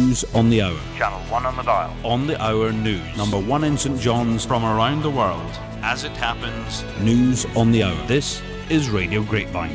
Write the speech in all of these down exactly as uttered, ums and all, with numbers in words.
News on the Hour. Channel one on the dial. On the Hour News. Number one in St John's from around the world. As it happens, News on the Hour. This is Radio Grapevine.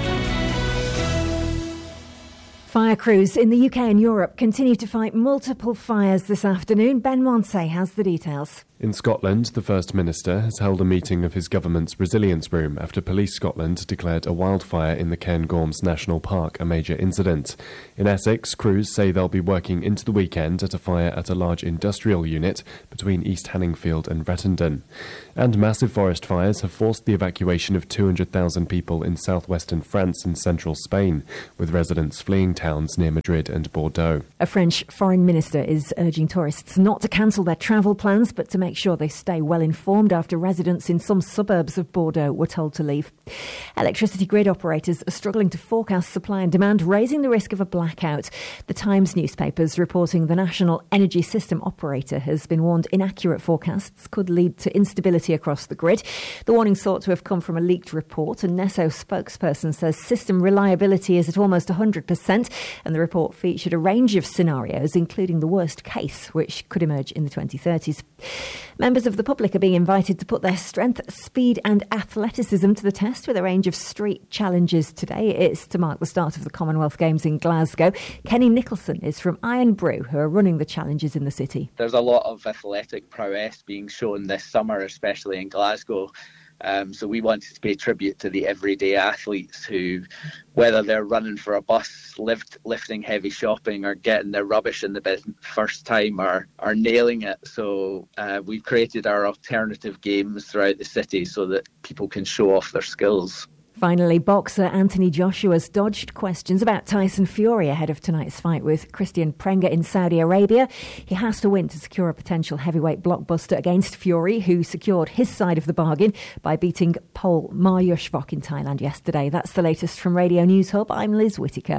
Fire crews in the U K and Europe continue to fight multiple fires this afternoon. Ben Monsey has the details. In Scotland, the First Minister has held a meeting of his government's resilience room after Police Scotland declared a wildfire in the Cairngorms National Park a major incident. In Essex, crews say they'll be working into the weekend at a fire at a large industrial unit between East Hanningfield and Rettendon. And massive forest fires have forced the evacuation of two hundred thousand people in southwestern France and central Spain, with residents fleeing towns near Madrid and Bordeaux. A French foreign minister is urging tourists not to cancel their travel plans, but to make sure they stay well informed after residents in some suburbs of Bordeaux were told to leave. Electricity grid operators are struggling to forecast supply and demand, raising the risk of a blackout. The Times newspapers reporting the National Energy System Operator has been warned inaccurate forecasts could lead to instability across the grid. The warning's thought to have come from a leaked report. A NESO spokesperson says system reliability is at almost one hundred percent, and the report featured a range of scenarios, including the worst case, which could emerge in the twenty thirties. Members of the public are being invited to put their strength, speed and athleticism to the test with a range of street challenges today. It's to mark the start of the Commonwealth Games in Glasgow. Kenny Nicholson is from Iron Brew, who are running the challenges in the city. There's a lot of athletic prowess being shown this summer, especially in Glasgow. Um, so we wanted to pay tribute to the everyday athletes who, whether they're running for a bus, lift, lifting heavy shopping or getting their rubbish in the bin first time, are, are nailing it. So uh, we've created our alternative games throughout the city so that people can show off their skills. Finally, boxer Anthony Joshua's dodged questions about Tyson Fury ahead of tonight's fight with Christian Prenga in Saudi Arabia. He has to win to secure a potential heavyweight blockbuster against Fury, who secured his side of the bargain by beating Pol Marjushvok in Thailand yesterday. That's the latest from Radio News Hub. I'm Liz Whittaker.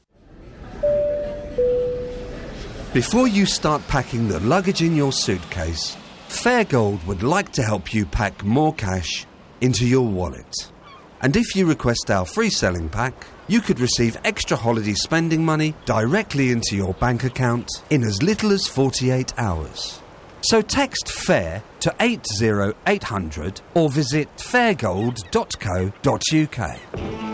Before you start packing the luggage in your suitcase, Fairgold would like to help you pack more cash into your wallet. And if you request our free selling pack, you could receive extra holiday spending money directly into your bank account in as little as forty-eight hours. So text FAIR to eight zero eight hundred or visit fairgold dot co dot uk.